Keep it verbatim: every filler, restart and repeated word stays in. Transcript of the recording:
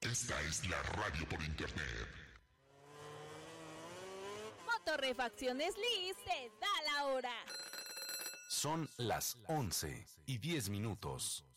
Esta es la radio por internet. Motorrefacciones Liz te da la hora. Son las once y diez minutos.